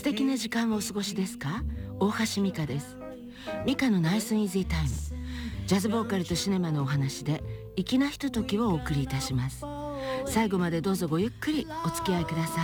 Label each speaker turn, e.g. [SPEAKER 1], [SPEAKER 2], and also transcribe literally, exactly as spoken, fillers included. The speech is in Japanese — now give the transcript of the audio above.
[SPEAKER 1] 素敵な時間をお過ごしですか？大橋美香です。美香のナイスイージータイム、ジャズボーカルとシネマのお話で粋なひとときをお送りいたします。最後までどうぞごゆっくりお付き合いください。